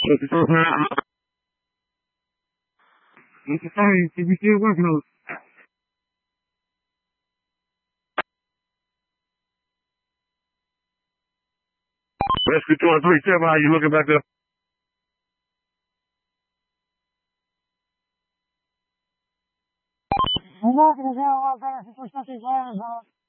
Hey, if you still working on Rescue 237, how you looking back there? I'm walking around, I got 6 hours.